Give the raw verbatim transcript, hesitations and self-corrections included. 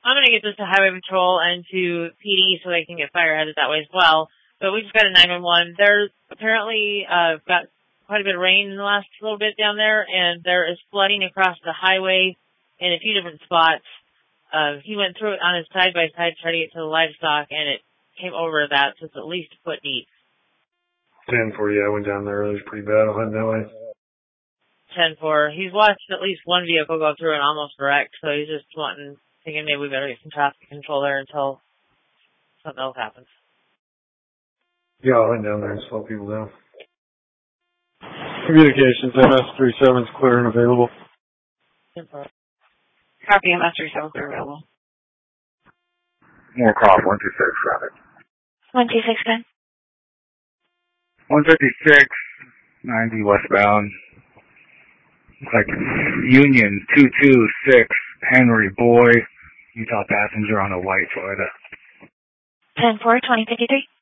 I'm going to get this to Highway Patrol and to P D so they can get fireheaded that way as well. But we just got a nine one one. There's apparently uh, got quite a bit of rain in the last little bit down there, and there is flooding across the highway in a few different spots. Uh, he went through it on his side-by-side to try to get to the livestock, and it came over that, so it's at least a foot deep. ten four, yeah, I went down there. It was pretty bad. I went that way. ten four. He's watched at least one vehicle go through and almost wrecked, so he's just wanting, thinking maybe we better get some traffic control there until something else happens. Yeah, I went down there and slowed people down. Communications, M S thirty-seven is clear and available. ten four. Copy, M S thirty-seven clear available. Moorcroft, one two six, traffic. one two six, ten. one fifty-six, ninety westbound. Looks like Union two two six, Henry Boy, Utah passenger on a white Toyota. ten four, twenty fifty-three.